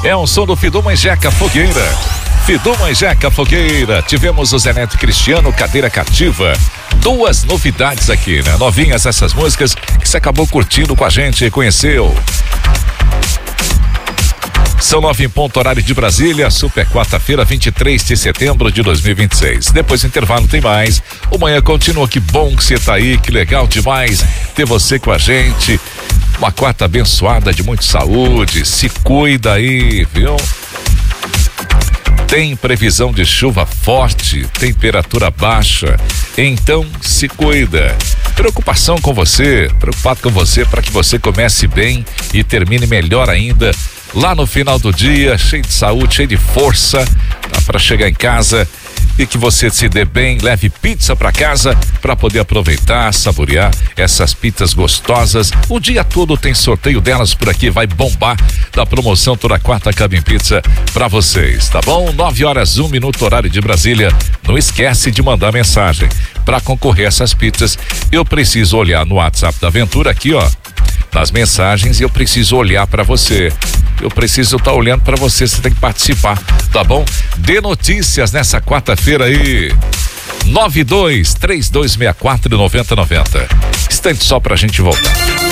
É um som do Fidu Manjeca Fogueira. Fidu Manjeca Fogueira. Tivemos o Zé Neto Cristiano, Cadeira Cativa. 2 novidades aqui, né? Novinhas essas músicas que você acabou curtindo com a gente e conheceu. São 9 em ponto, horário de Brasília, super quarta-feira, 23 de setembro de 2026. Depois do intervalo tem mais. O Manhã continua, que bom que você tá aí, que legal demais ter você com a gente. Uma quarta abençoada de muita saúde, se cuida aí, viu? Tem previsão de chuva forte, temperatura baixa, então se cuida. Preocupação com você, preocupado com você para que você comece bem e termine melhor ainda lá no final do dia, cheio de saúde, cheio de força, para chegar em casa e que você se dê bem, leve pizza para casa para poder aproveitar, saborear essas pizzas gostosas. O dia todo tem sorteio delas por aqui, vai bombar da promoção toda quarta Cabim Pizza para vocês, tá bom? 9h01, horário de Brasília. Não esquece de mandar mensagem para concorrer a essas pizzas. Eu preciso olhar no WhatsApp da Aventura aqui, ó, nas mensagens, e eu preciso olhar para você. Eu preciso estar olhando para você, você tem que participar, tá bom? Dê notícias nessa quarta-feira aí. 92-3264-9090. Instante só pra gente voltar.